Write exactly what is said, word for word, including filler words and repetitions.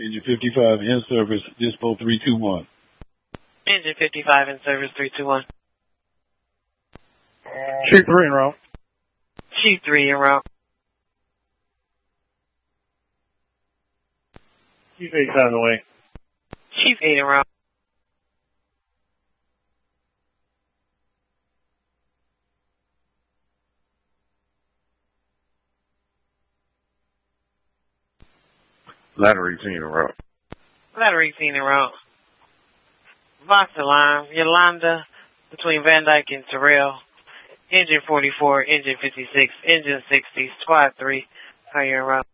Engine fifty-five in service, Dispo three two one. Engine fifty-five in service, three two one. Chief three en route. Chief three en route. Chief eight on the way. Chief eight en route. Ladder eighteen en route. Ladder eighteen en route. Vox alarm, Yolanda, between Van Dyke and Terrell. Engine forty-four, engine fifty-six, engine sixty, squad three. How you en route?